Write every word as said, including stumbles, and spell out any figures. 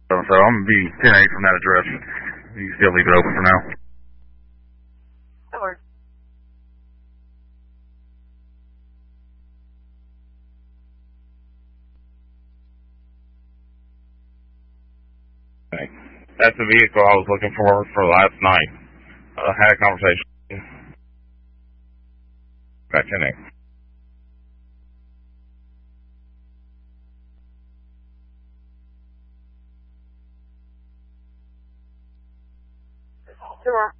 So I'm going to be ten eight from that address. You can still leave it open for now. That works. Okay. That's the vehicle I was looking for for last night. I uh, had a conversation. Got ten eight. Sure.